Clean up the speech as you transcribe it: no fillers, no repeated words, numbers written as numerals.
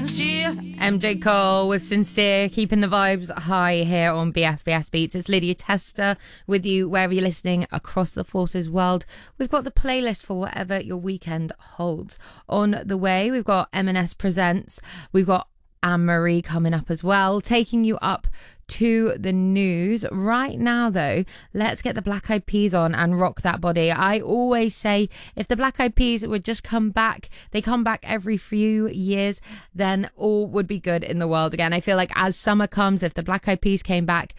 MJ Cole with Sincere, keeping the vibes high here on BFBS Beats. It's Lydia Tester with you wherever you're listening across the Forces world. We've got the playlist for whatever your weekend holds. On the way, we've got M&S Presents. We've got Anne-Marie coming up as well, taking you up to the news. Right now though, let's get the Black Eyed Peas on and rock that body. I always say if the Black Eyed Peas would just come back, they come back every few years, then all would be good in the world again. I feel like as summer comes, if the Black Eyed Peas came back,